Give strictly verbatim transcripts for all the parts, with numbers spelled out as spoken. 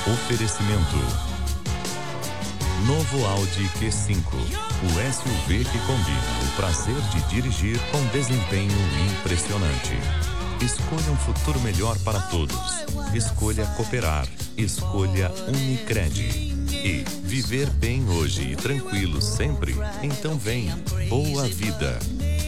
Oferecimento. Novo Audi Q cinco, o S U V que combina o prazer de dirigir com desempenho impressionante. Escolha um futuro melhor para todos. Escolha cooperar. Escolha Unicred. E viver bem hoje e tranquilo sempre? Então vem. Boa vida.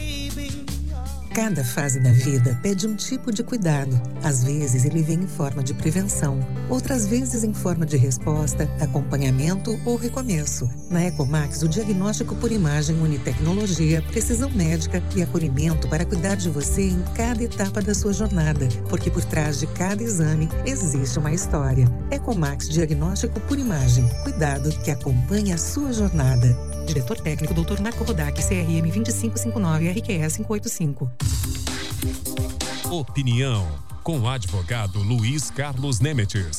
Cada fase da vida pede um tipo de cuidado. Às vezes ele vem em forma de prevenção, outras vezes em forma de resposta, acompanhamento ou recomeço. Na Ecomax, o diagnóstico por imagem une tecnologia, precisão médica e acolhimento para cuidar de você em cada etapa da sua jornada. Porque por trás de cada exame existe uma história. Ecomax Diagnóstico por Imagem. Cuidado que acompanha a sua jornada. Diretor técnico doutor Marco Rodak, C R M vinte e cinco cinquenta e nove, R Q S quinhentos e oitenta e cinco. Opinião, com o advogado Luiz Carlos Nemetes.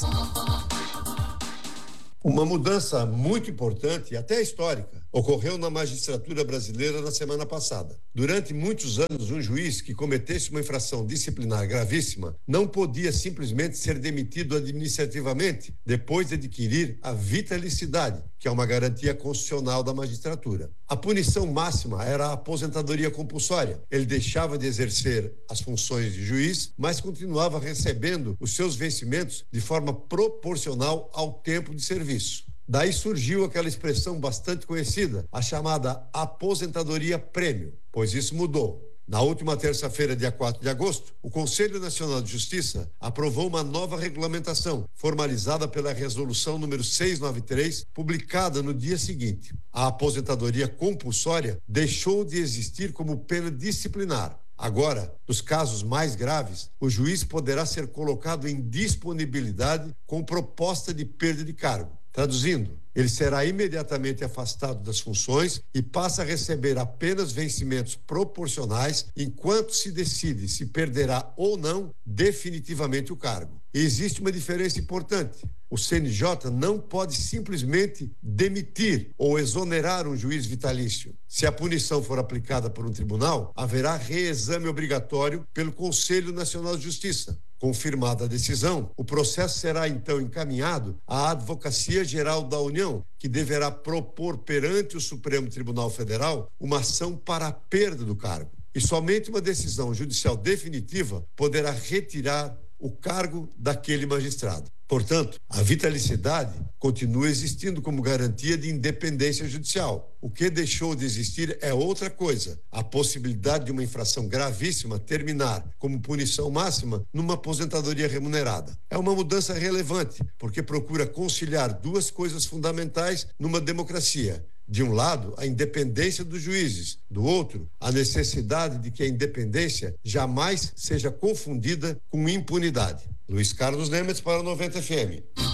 Uma mudança muito importante e até histórica ocorreu na magistratura brasileira na semana passada. Durante muitos anos, um juiz que cometesse uma infração disciplinar gravíssima não podia simplesmente ser demitido administrativamente depois de adquirir a vitalicidade, que é uma garantia constitucional da magistratura. A punição máxima era a aposentadoria compulsória. Ele deixava de exercer as funções de juiz, mas continuava recebendo os seus vencimentos de forma proporcional ao tempo de serviço. Daí surgiu aquela expressão bastante conhecida, a chamada aposentadoria prêmio, pois isso mudou. Na última terça-feira, dia quatro de agosto, o Conselho Nacional de Justiça aprovou uma nova regulamentação, formalizada pela Resolução número seiscentos e noventa e três, publicada no dia seguinte. A aposentadoria compulsória deixou de existir como pena disciplinar. Agora, nos casos mais graves, o juiz poderá ser colocado em disponibilidade com proposta de perda de cargo. Traduzindo, ele será imediatamente afastado das funções e passa a receber apenas vencimentos proporcionais enquanto se decide se perderá ou não definitivamente o cargo. E existe uma diferença importante. O C N J não pode simplesmente demitir ou exonerar um juiz vitalício. Se a punição for aplicada por um tribunal, haverá reexame obrigatório pelo Conselho Nacional de Justiça. Confirmada a decisão, o processo será então encaminhado à Advocacia Geral da União, que deverá propor perante o Supremo Tribunal Federal uma ação para a perda do cargo. E somente uma decisão judicial definitiva poderá retirar o cargo daquele magistrado. Portanto, a vitalicidade continua existindo como garantia de independência judicial. O que deixou de existir é outra coisa: a possibilidade de uma infração gravíssima terminar como punição máxima numa aposentadoria remunerada. É uma mudança relevante, porque procura conciliar duas coisas fundamentais numa democracia. De um lado, a independência dos juízes. Do outro, a necessidade de que a independência jamais seja confundida com impunidade. Luiz Carlos Nemetes para noventa F M.